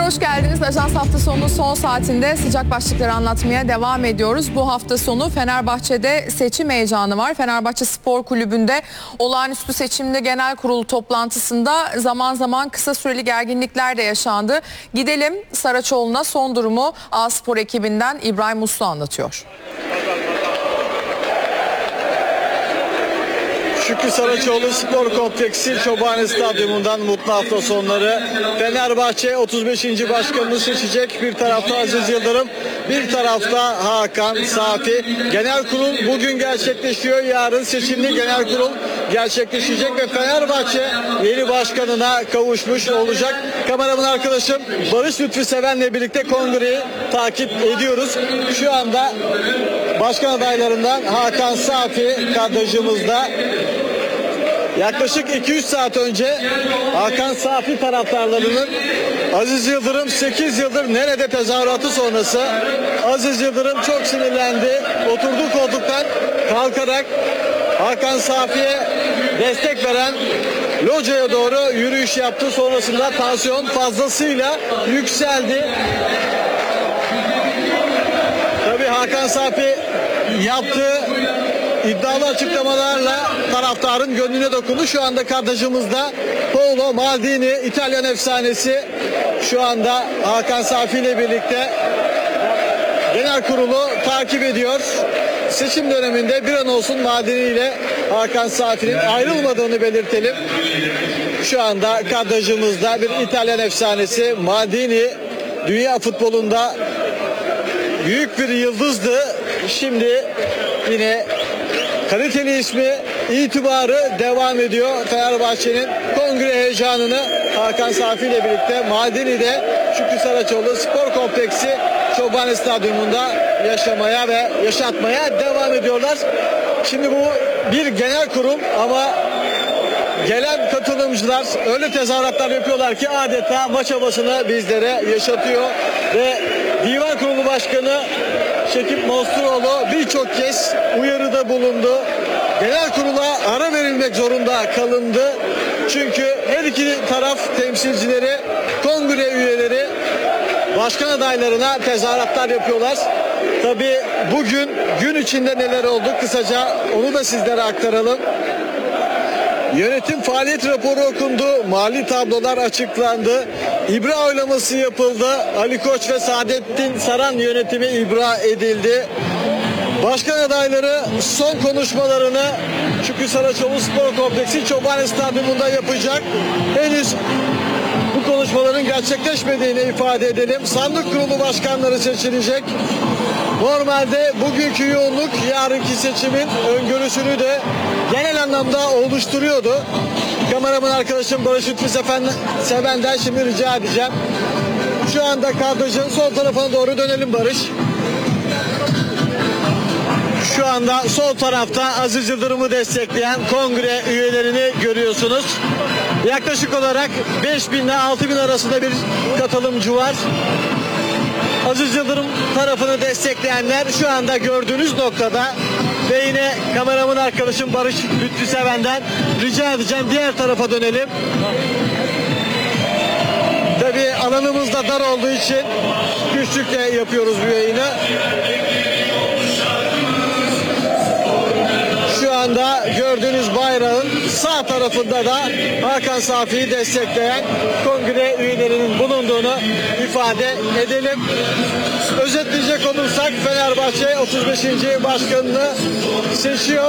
Tekrar hoş geldiniz. Ajans hafta sonunun son saatinde sıcak başlıkları anlatmaya devam ediyoruz. Bu hafta sonu Fenerbahçe'de seçim heyecanı var. Fenerbahçe Spor Kulübü'nde olağanüstü seçimde genel kurulu toplantısında zaman zaman kısa süreli gerginlikler de yaşandı. Gidelim Saraçoğlu'na, son durumu A-Spor ekibinden İbrahim Uslu anlatıyor. Şükrü Saraçoğlu Spor Kompleksi Çobani Stadyumundan mutlu hafta sonları. Fenerbahçe 35. başkanını seçecek. Bir tarafta Aziz Yıldırım, bir tarafta Hakan Safi. Genel kurul bugün gerçekleşiyor. Yarın seçimli genel kurul gerçekleşecek ve Fenerbahçe yeni başkanına kavuşmuş olacak. Kameraman arkadaşım Barış Lütfü Seven'le birlikte kongreyi takip ediyoruz. Şu anda başkan adaylarından Hakan Safi kadrajımızda. Yaklaşık 2-3 saat önce Hakan Safi taraftarlarının Aziz Yıldırım 8 yıldır nerede tezahüratı sonrası Aziz Yıldırım çok sinirlendi. Oturduğu koltuktan kalkarak Hakan Safi'ye destek veren locaya doğru yürüyüş yaptı. Sonrasında tansiyon fazlasıyla yükseldi. Tabii Hakan Safi yaptığı iddialı açıklamalarla taraftarın gönlüne dokundu. Şu anda kadrajımızda Paolo Maldini, İtalyan efsanesi, şu anda Hakan Safi ile birlikte genel kurulu takip ediyor. Seçim döneminde bir an olsun Maldini ile Hakan Safi'nin ayrılmadığını belirtelim. Şu anda kadrajımızda bir İtalyan efsanesi Maldini, dünya futbolunda büyük bir yıldızdı. Şimdi yine kaliteli ismi, itibarı devam ediyor. Fenerbahçe'nin kongre heyecanını Hakan Safi ile birlikte Maldini'de Şükrü Saraçoğlu Spor Kompleksi Çobani Stadyumunda yaşamaya ve yaşatmaya devam ediyorlar. Şimdi bu bir genel kurul ama gelen katılımcılar öyle tezahüratlar yapıyorlar ki adeta maç havasını bizlere yaşatıyor ve Divan Kurulu Başkanı Şekip Mosturoğlu birçok kez uyarıda bulundu. Genel kurula ara verilmek zorunda kalındı. Çünkü her iki taraf temsilcileri, kongre üyeleri başkan adaylarına tezahüratlar yapıyorlar. Tabii bugün gün içinde neler oldu kısaca onu da sizlere aktaralım. Yönetim faaliyet raporu okundu, mali tablolar açıklandı, İBRA oylaması yapıldı, Ali Koç ve Saadettin Saran yönetimi ibra edildi. Başkan adayları son konuşmalarını Şükrü Saraçoğlu Spor Kompleksi Çobani Stadyumunda yapacak. Henüz bu konuşmaların gerçekleşmediğini ifade edelim. Sandık kurulu başkanları seçilecek. Normalde bugünkü yoğunluk yarınki seçimin öngörüsünü de genel anlamda oluşturuyordu. Kameraman arkadaşım Barış Lütfü Seven'den şimdi rica edeceğim. Şu anda kadrajın sol tarafına doğru dönelim Barış. Şu anda sol tarafta Aziz Yıldırım'ı destekleyen kongre üyelerini görüyorsunuz. Yaklaşık olarak 5.000 ile 6.000 arasında bir katılımcı var. Aziz Yıldırım tarafını destekleyenler şu anda gördüğünüz noktada ve yine kameraman arkadaşım Barış Lütfü Seven'den rica edeceğim diğer tarafa dönelim. Tabii alanımız da dar olduğu için güçlükle yapıyoruz bu yayını. Şu anda gördüğünüz bayrağın sağ tarafında da Hakan Safi'yi destekleyen kongre üyelerinin bulunduğunu ifade edelim. Özetleyecek olursak Fenerbahçe 35. başkanını seçiyor.